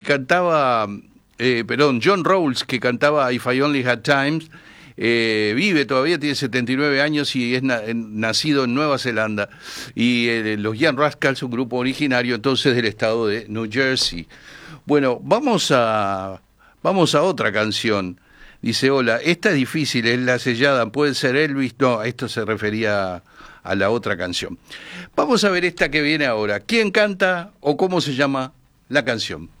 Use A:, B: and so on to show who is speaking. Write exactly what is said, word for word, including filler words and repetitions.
A: cantaba, eh, perdón, John Rawls, que cantaba If I Only Had Time, eh, vive todavía, tiene setenta y nueve años y es na nacido en Nueva Zelanda. Y eh, los Young Rascals, un grupo originario entonces del estado de New Jersey. Bueno, vamos a, vamos a otra canción. Dice, hola, esta es difícil, es la sellada, puede ser Elvis. No, esto se refería a la otra canción. Vamos a ver esta que viene ahora. ¿Quién canta o cómo se llama la canción?